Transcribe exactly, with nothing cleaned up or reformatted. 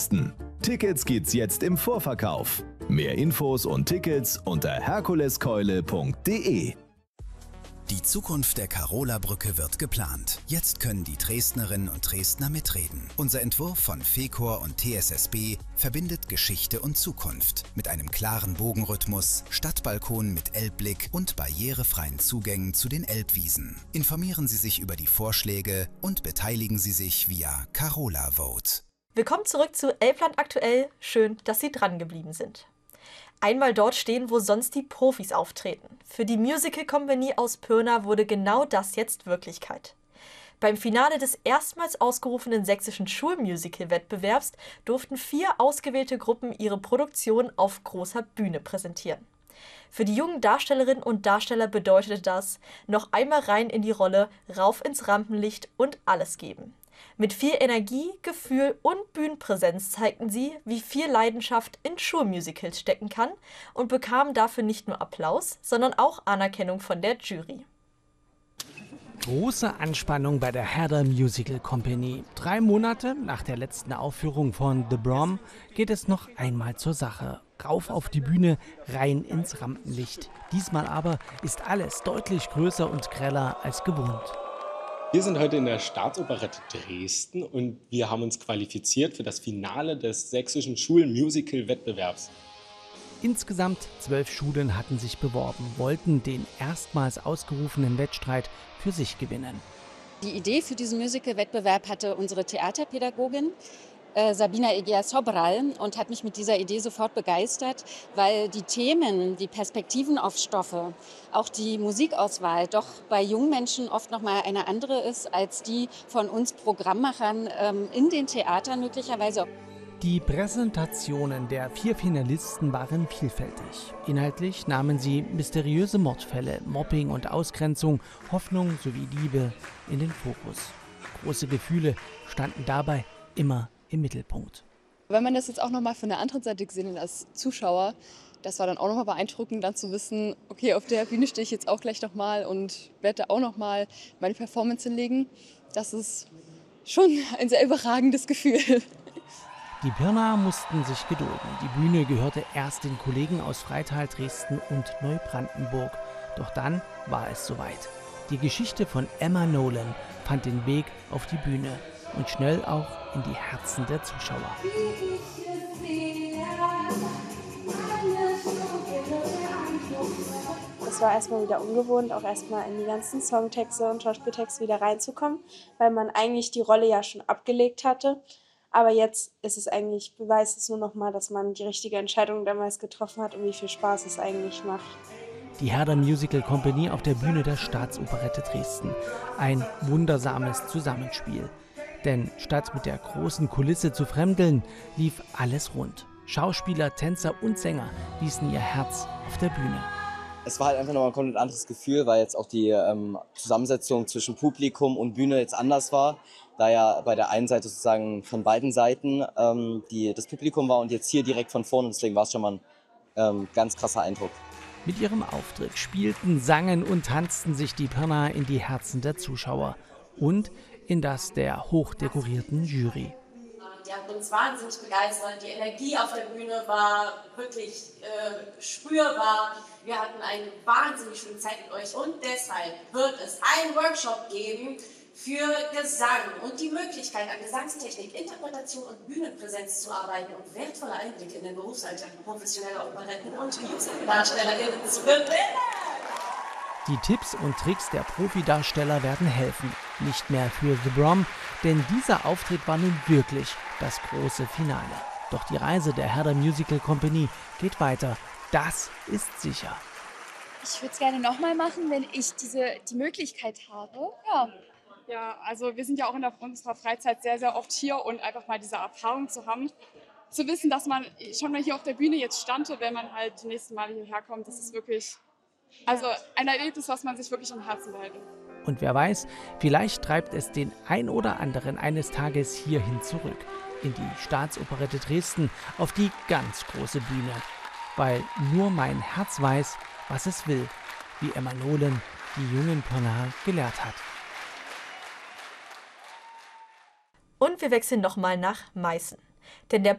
Dresden. Tickets gibt's jetzt im Vorverkauf. Mehr Infos und Tickets unter herkuleskeule punkt de. Die Zukunft der Karola-Brücke wird geplant. Jetzt können die Dresdnerinnen und Dresdner mitreden. Unser Entwurf von Fecor und T S S B verbindet Geschichte und Zukunft mit einem klaren Bogenrhythmus, Stadtbalkon mit Elbblick und barrierefreien Zugängen zu den Elbwiesen. Informieren Sie sich über die Vorschläge und beteiligen Sie sich via Karola Vote. Willkommen zurück zu Elbland aktuell. Schön, dass Sie dran geblieben sind. Einmal dort stehen, wo sonst die Profis auftreten. Für die Musical Company aus Pirna wurde genau das jetzt Wirklichkeit. Beim Finale des erstmals ausgerufenen sächsischen Schulmusical-Wettbewerbs durften vier ausgewählte Gruppen ihre Produktion auf großer Bühne präsentieren. Für die jungen Darstellerinnen und Darsteller bedeutete das, noch einmal rein in die Rolle, rauf ins Rampenlicht und alles geben. Mit viel Energie, Gefühl und Bühnenpräsenz zeigten sie, wie viel Leidenschaft in Schulmusicals stecken kann und bekamen dafür nicht nur Applaus, sondern auch Anerkennung von der Jury. Große Anspannung bei der Herder Musical Company. Drei Monate nach der letzten Aufführung von The Brom geht es noch einmal zur Sache. Rauf auf die Bühne, rein ins Rampenlicht. Diesmal aber ist alles deutlich größer und greller als gewohnt. Wir sind heute in der Staatsoperette Dresden und wir haben uns qualifiziert für das Finale des sächsischen Schulmusical-Wettbewerbs. Insgesamt zwölf Schulen hatten sich beworben, wollten den erstmals ausgerufenen Wettstreit für sich gewinnen. Die Idee für diesen Musical-Wettbewerb hatte unsere Theaterpädagogin äh, Sabina Egea-Sobral und hat mich mit dieser Idee sofort begeistert, weil die Themen, die Perspektiven auf Stoffe, auch die Musikauswahl doch bei jungen Menschen oft noch mal eine andere ist als die von uns Programmmachern ähm, in den Theatern möglicherweise. Die Präsentationen der vier Finalisten waren vielfältig. Inhaltlich nahmen sie mysteriöse Mordfälle, Mobbing und Ausgrenzung, Hoffnung sowie Liebe in den Fokus. Große Gefühle standen dabei immer im Mittelpunkt. Wenn man das jetzt auch noch mal von der anderen Seite gesehen hat als Zuschauer, das war dann auch noch mal beeindruckend, dann zu wissen, okay, auf der Bühne stehe ich jetzt auch gleich noch mal und werde da auch noch mal meine Performance hinlegen. Das ist schon ein sehr überragendes Gefühl. Die Pirnaer mussten sich gedulden. Die Bühne gehörte erst den Kollegen aus Freital, Dresden und Neubrandenburg. Doch dann war es soweit. Die Geschichte von Emma Nolan fand den Weg auf die Bühne und schnell auch in die Herzen der Zuschauer. Es war erstmal wieder ungewohnt, auch erstmal in die ganzen Songtexte und Schauspieltexte wieder reinzukommen, weil man eigentlich die Rolle ja schon abgelegt hatte. Aber jetzt ist es eigentlich, beweist es nur noch mal, dass man die richtige Entscheidung damals getroffen hat und wie viel Spaß es eigentlich macht. Die Herder Musical Company auf der Bühne der Staatsoperette Dresden. Ein wundersames Zusammenspiel. Denn statt mit der großen Kulisse zu fremdeln, lief alles rund. Schauspieler, Tänzer und Sänger ließen ihr Herz auf der Bühne. Es war halt einfach nochmal ein komplett anderes Gefühl, weil jetzt auch die ähm, Zusammensetzung zwischen Publikum und Bühne jetzt anders war. Da ja bei der einen Seite sozusagen von beiden Seiten ähm, die, das Publikum war und jetzt hier direkt von vorne. Deswegen war es schon mal ein ähm, ganz krasser Eindruck. Mit ihrem Auftritt spielten, sangen und tanzten sich die Pirnaer in die Herzen der Zuschauer und in das der hochdekorierten Jury. Die haben uns wahnsinnig begeistert. Die Energie auf der Bühne war wirklich äh, spürbar. Wir hatten eine wahnsinnig schöne Zeit mit euch und deshalb wird es einen Workshop geben für Gesang und die Möglichkeit, an Gesangstechnik, Interpretation und Bühnenpräsenz zu arbeiten und wertvolle Einblicke in den Berufsalltag professioneller Operetten und Musicaldarstellerinnen zu gewinnen. Die Tipps und Tricks der Profidarsteller werden helfen. Nicht mehr für The Brom, denn dieser Auftritt war nun wirklich das große Finale. Doch die Reise der Herder Musical Company geht weiter. Das ist sicher. Ich würde es gerne nochmal machen, wenn ich diese, die Möglichkeit habe. Ja. Ja, also wir sind ja auch in der, unserer Freizeit sehr, sehr oft hier und einfach mal diese Erfahrung zu haben, zu wissen, dass man schon mal hier auf der Bühne jetzt stand, wenn man halt die nächsten Male hierher kommt, das ist wirklich also ein Erlebnis, was man sich wirklich im Herzen behält. Und wer weiß, vielleicht treibt es den ein oder anderen eines Tages hierhin zurück, in die Staatsoperette Dresden, auf die ganz große Bühne. Weil nur mein Herz weiß, was es will, wie Emma Nolan die jungen Pirnaer gelehrt hat. Und wir wechseln nochmal nach Meißen. Denn der